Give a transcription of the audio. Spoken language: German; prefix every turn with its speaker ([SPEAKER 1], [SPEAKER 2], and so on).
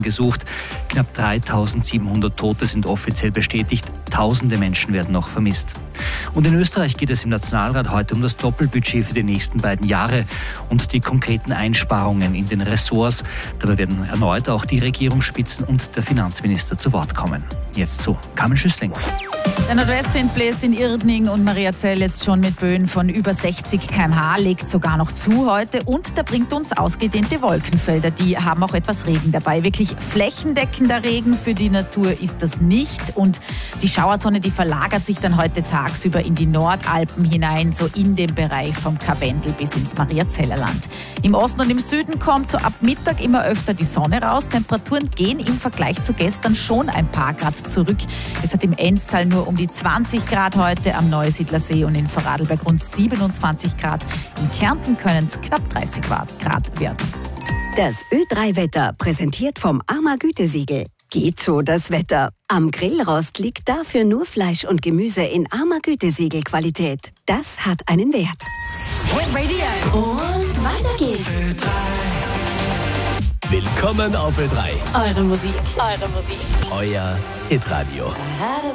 [SPEAKER 1] gesucht. Knapp 3700 Tote sind offiziell bestätigt. Tausende Menschen werden noch vermisst. Und in Österreich geht es im Nationalrat heute um das Doppelbudget für die nächsten beiden Jahre und die konkreten Einsparungen in den Ressorts. Dabei werden erneut auch die Regierungsspitzen und der Finanzminister zu Wort kommen. Jetzt zu Carmen Schüssling.
[SPEAKER 2] Der Nordwestwind bläst in Irdning und Mariazell jetzt schon mit Böen von über 60 km/h, legt sogar noch zu heute und der bringt uns ausgedehnte Wolkenfelder. Die haben auch etwas Regen dabei. Wirklich flächendeckender Regen für die Natur ist das nicht und die Schauerzone, die verlagert sich dann heute tagsüber in die Nordalpen hinein, so in den Bereich vom Karwendel bis ins Mariazeller Land. Im Osten und im Süden kommt so ab Mittag immer öfter die Sonne raus. Temperaturen gehen im Vergleich zu gestern schon ein paar Grad zurück. Es hat im Enstal nur um die 20 Grad heute, am Neusiedlersee und in Vorarlberg rund 27 Grad. In Kärnten können es knapp 30 Grad werden.
[SPEAKER 3] Das Ö3-Wetter präsentiert vom AMA Gütesiegel. Geht so das Wetter. Am Grillrost liegt dafür nur Fleisch und Gemüse in AMA Gütesiegel-Qualität. Das hat einen Wert.
[SPEAKER 4] Hit Radio. Und weiter geht's.
[SPEAKER 5] Ö3. Willkommen auf Ö3.
[SPEAKER 4] Eure Musik.
[SPEAKER 5] Euer Hitradio.